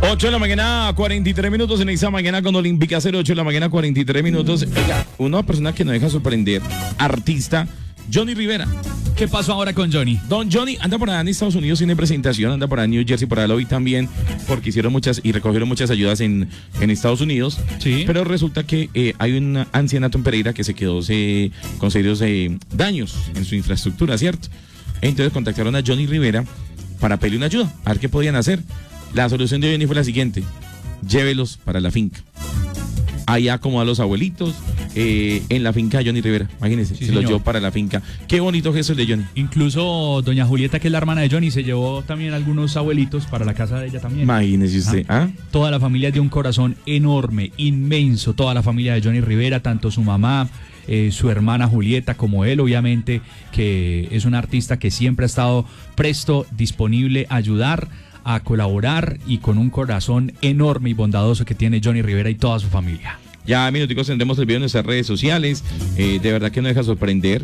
8 de la mañana, 43 minutos en esa mañana con Olímpica 08 de la mañana, 43 minutos. Oiga, una persona que nos deja sorprender, artista, Johnny Rivera. ¿Qué pasó ahora con Johnny? Don Johnny anda por allá en Estados Unidos, tiene presentación, anda por allá en New Jersey, por allá lo vi también, porque hicieron muchas y recogieron muchas ayudas en Estados Unidos. Sí. Pero resulta que hay un ancianato en Pereira que se quedó con serios daños en su infraestructura, ¿cierto? Entonces contactaron a Johnny Rivera para pedirle una ayuda, a ver qué podían hacer. La solución de Johnny fue la siguiente: llévelos para la finca. Allá como a los abuelitos, en la finca de Johnny Rivera. Imagínense, sí, se los llevó para la finca. Qué bonito gesto el de Johnny. Incluso doña Julieta, que es la hermana de Johnny, se llevó también algunos abuelitos para la casa de ella también. Imagínese usted. Toda la familia es de un corazón enorme, inmenso. Toda la familia de Johnny Rivera, tanto su mamá, su hermana Julieta, como él, obviamente, que es un artista que siempre ha estado presto, disponible a ayudar, a colaborar, y con un corazón enorme y bondadoso que tiene Johnny Rivera y toda su familia. Ya minuticos tendremos el video en nuestras redes sociales. De verdad que no deja sorprender.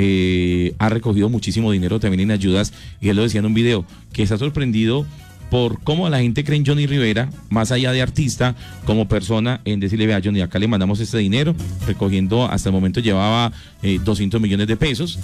Ha recogido muchísimo dinero también en ayudas, y él lo decía en un video, que está sorprendido por cómo la gente cree en Johnny Rivera, más allá de artista, como persona, en decirle: vea, Johnny, acá le mandamos este dinero, recogiendo, hasta el momento llevaba 200 millones de pesos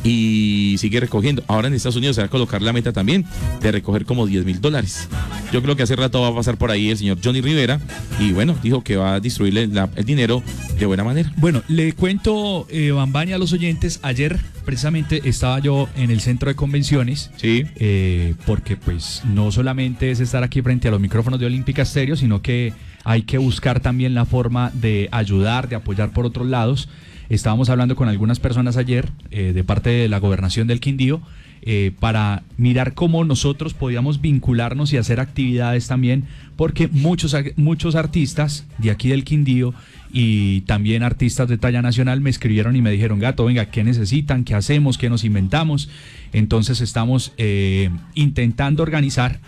y sigue recogiendo. Ahora en Estados Unidos se va a colocar la meta también de recoger como $10,000. Yo creo que hace rato va a pasar por ahí el señor Johnny Rivera, y bueno, dijo que va a distribuirle el dinero de buena manera. Bueno, le cuento, Bambani, a los oyentes, ayer precisamente estaba yo en el centro de convenciones, sí, porque pues no solamente es estar aquí frente a los micrófonos de Olímpica Estéreo, sino que hay que buscar también la forma de ayudar, de apoyar por otros lados. Estábamos hablando con algunas personas ayer de parte de la gobernación del Quindío, para mirar cómo nosotros podíamos vincularnos y hacer actividades también, porque muchos artistas de aquí del Quindío y también artistas de talla nacional me escribieron y me dijeron: Gato, venga, ¿qué necesitan? ¿Qué hacemos? ¿Qué nos inventamos? Entonces estamos intentando organizar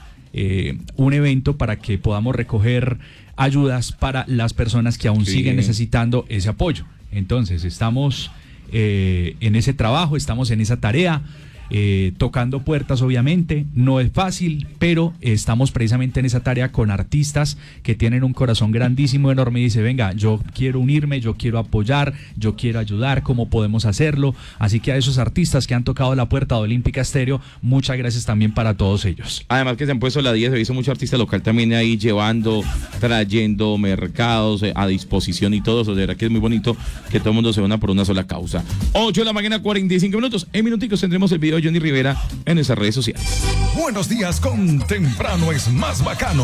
un evento para que podamos recoger ayudas para las personas que aún siguen necesitando ese apoyo. Entonces estamos en ese trabajo, estamos en esa tarea, tocando puertas. Obviamente no es fácil, pero estamos precisamente en esa tarea con artistas que tienen un corazón grandísimo, enorme, y dice: venga, yo quiero unirme, yo quiero apoyar, yo quiero ayudar, ¿cómo podemos hacerlo? Así que a esos artistas que han tocado la puerta de Olímpica Estéreo, muchas gracias también para todos ellos. Además que se han puesto la 10, se hizo mucho artista local también ahí llevando, trayendo mercados a disposición y todo eso. De verdad que es muy bonito que todo el mundo se una por una sola causa. 8 de la mañana, 45 minutos. En minuticos tendremos el video de Johnny Rivera en nuestras redes sociales. Buenos días con Temprano es más bacano.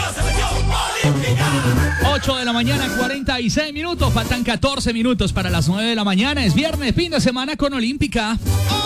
8 de la mañana, 46 minutos. Faltan 14 minutos para las 9 de la mañana. Es viernes, fin de semana con Olímpica.